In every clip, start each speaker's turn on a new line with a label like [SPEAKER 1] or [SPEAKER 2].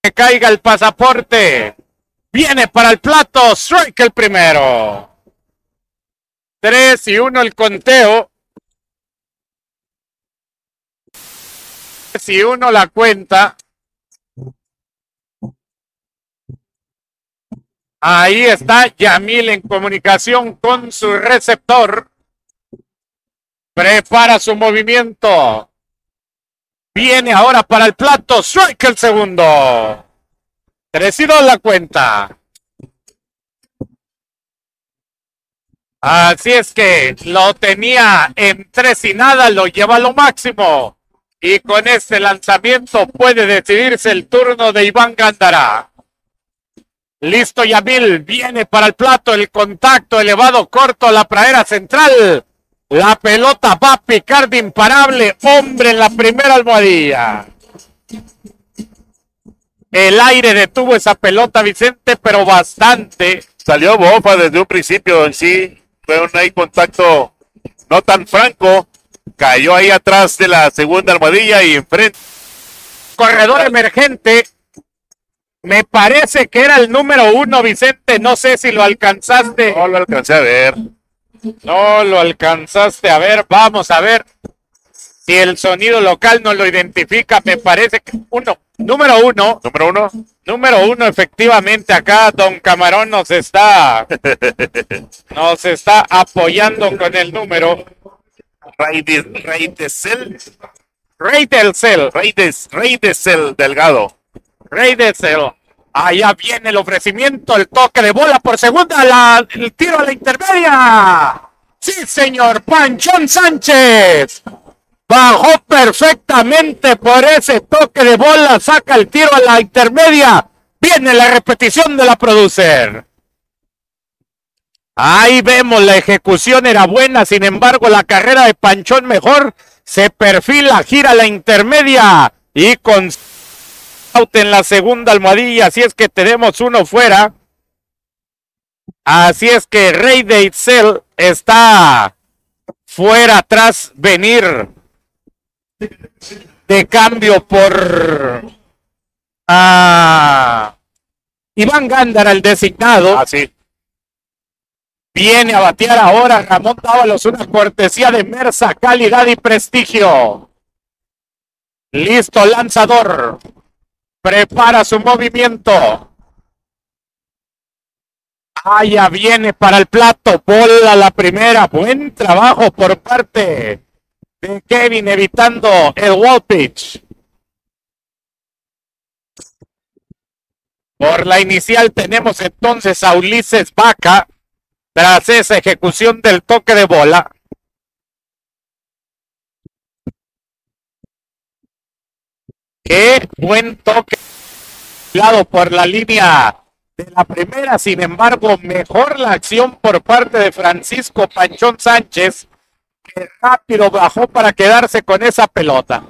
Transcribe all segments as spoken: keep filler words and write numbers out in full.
[SPEAKER 1] que caiga el pasaporte. Viene para el plato, strike el primero. Tres y uno el conteo. Tres y uno la cuenta. Ahí está Yamil en comunicación con su receptor. Prepara su movimiento. Viene ahora para el plato. Strike el segundo. Tres y dos la cuenta. Así es que lo tenía en tres y nada. Lo lleva a lo máximo. Y con este lanzamiento puede decidirse el turno de Iván Gándara. Listo Yamil. Viene para el plato. El contacto elevado corto a la pradera central. La pelota va a picar de imparable. Hombre en la primera almohadilla. El aire detuvo esa pelota, Vicente, pero bastante.
[SPEAKER 2] Salió bofa desde un principio en sí. Fue un ahí contacto no tan franco. Cayó ahí atrás de la segunda almohadilla y enfrente.
[SPEAKER 1] Corredor emergente. Me parece que era el número uno, Vicente. No sé si lo alcanzaste.
[SPEAKER 2] No lo alcancé a ver.
[SPEAKER 1] No lo alcanzaste a ver. Vamos a ver si el sonido local no lo identifica. Me parece que uno. Número uno.
[SPEAKER 2] Número uno.
[SPEAKER 1] Número uno, efectivamente. Acá Don Camarón nos está nos está apoyando con el número.
[SPEAKER 2] Rey de, Rey de Cel.
[SPEAKER 1] Rey del Cel.
[SPEAKER 2] Rey de, Rey de Cel Delgado.
[SPEAKER 1] Rey de Cel. Allá viene el ofrecimiento, el toque de bola por segunda, la, el tiro a la intermedia. Sí, señor, Panchón Sánchez. Bajó perfectamente por ese toque de bola, saca el tiro a la intermedia. Viene la repetición de la producer. Ahí vemos, la ejecución era buena, sin embargo la carrera de Panchón mejor. Se perfila, gira la intermedia y con out en la segunda almohadilla, así es que tenemos uno fuera. Así es que Rey de Itzel está fuera tras venir de cambio por uh, Iván Gándara, el designado.
[SPEAKER 2] Ah, sí.
[SPEAKER 1] Viene a batear ahora Ramón Dávalos, una cortesía de Mersa, calidad y prestigio. Listo, lanzador. Prepara su movimiento. Allá viene para el plato. Bola la primera. Buen trabajo por parte de Kevin evitando el wall pitch. Por la inicial tenemos entonces a Ulises Vaca. Tras esa ejecución del toque de bola. Qué buen toque lado por la línea de la primera, sin embargo, mejor la acción por parte de Francisco Panchón Sánchez, que rápido bajó para quedarse con esa pelota.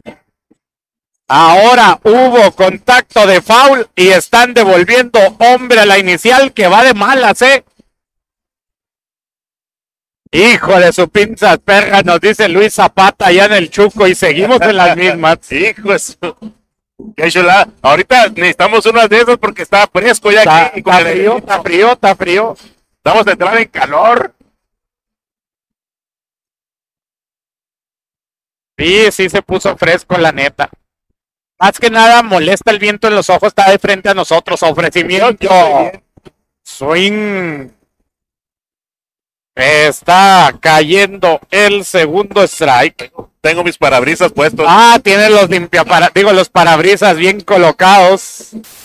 [SPEAKER 1] Ahora hubo contacto de foul y están devolviendo hombre a la inicial que va de malas, ¿eh? Hijo de su pinzas perra, nos dice Luis Zapata allá en el Chuco y seguimos en las mismas.
[SPEAKER 2] Hijo de su... Qué chula. Ahorita necesitamos unas de esas porque está fresco ya
[SPEAKER 1] Está,
[SPEAKER 2] aquí.
[SPEAKER 1] está frío, está frío, está frío.
[SPEAKER 2] Vamos a entrar en calor.
[SPEAKER 1] Sí, sí se puso fresco, la neta. Más que nada molesta el viento en los ojos, está de frente a nosotros. Ofrecimiento. Swing. Está cayendo el segundo strike.
[SPEAKER 2] Tengo mis parabrisas puestos.
[SPEAKER 1] Ah, tiene los limpia para, digo, los parabrisas bien colocados.